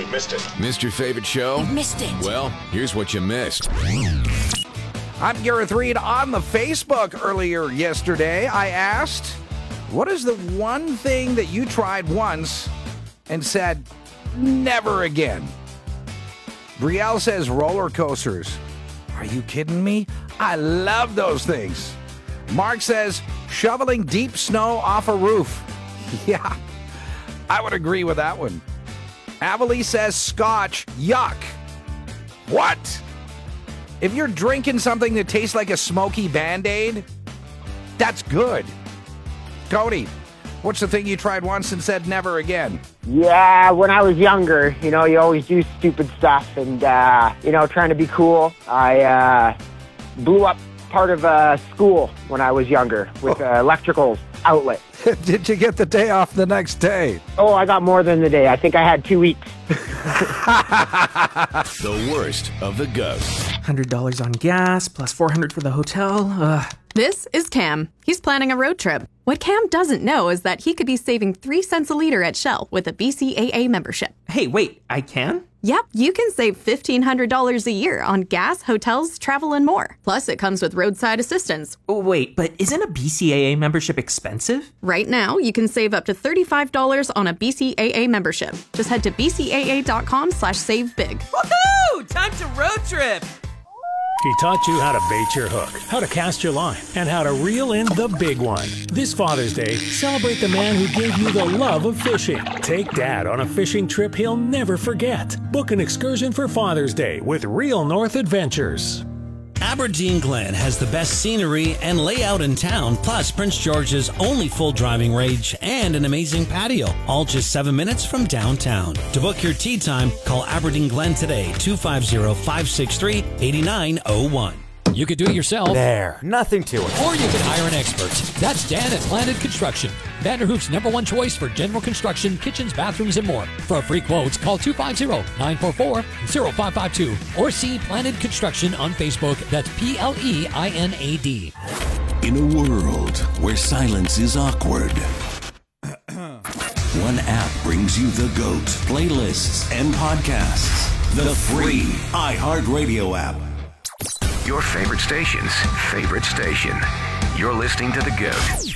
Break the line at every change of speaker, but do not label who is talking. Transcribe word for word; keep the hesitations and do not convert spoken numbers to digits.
You missed it.
Missed your favorite show?
You missed it.
Well, here's what you missed.
I'm Gareth Reed. On the Facebook earlier yesterday, I asked, what is the one thing that you tried once and said, never again? Brielle says roller coasters. Are you kidding me? I love those things. Mark says shoveling deep snow off a roof. Yeah, I would agree with that one. Avalie says scotch. Yuck. What? If you're drinking something that tastes like a smoky Band-Aid, that's good. Cody, what's the thing you tried once and said never again?
Yeah, when I was younger, you know, you always do stupid stuff and, uh, you know, trying to be cool. I uh, blew up part of a school when I was younger with an electrical outlet.
Did you get the day off the next day?
Oh, I got more than the day. I think I had two weeks.
The worst of the goat.
one hundred dollars on gas, plus four hundred dollars for the hotel. Ugh.
This is Cam. He's planning a road trip. What Cam doesn't know is that he could be saving three cents a liter at Shell with a B C A A membership.
Hey, wait, I can?
Yep, you can save fifteen hundred dollars a year on gas, hotels, travel, and more. Plus, it comes with roadside assistance.
Oh, wait, but isn't a B C A A membership expensive?
Right now, you can save up to thirty-five dollars on a B C A A membership. Just head to bcaa.com slash save big.
Woohoo! Time to road trip!
He taught you how to bait your hook, how to cast your line, and how to reel in the big one. This Father's Day, celebrate the man who gave you the love of fishing. Take Dad on a fishing trip he'll never forget. Book an excursion for Father's Day with Real North Adventures.
Aberdeen Glen has the best scenery and layout in town, plus Prince George's only full driving range and an amazing patio, all just seven minutes from downtown. To book your tea time, call Aberdeen Glen today, two five zero, five six three, eight nine zero one.
You could do it yourself.
There, nothing to it.
Or you could hire an expert. That's Dan at Planted Construction, Vanderhoof's number one choice for general construction, kitchens, bathrooms, and more. For free quotes, call two five zero, nine four four, zero five five two or see Planted Construction on Facebook. That's P L E I N A D.
In a world where silence is awkward, one app brings you the GOAT, playlists, and podcasts. The free iHeartRadio app.
Your favorite station's favorite station. You're listening to The GOAT.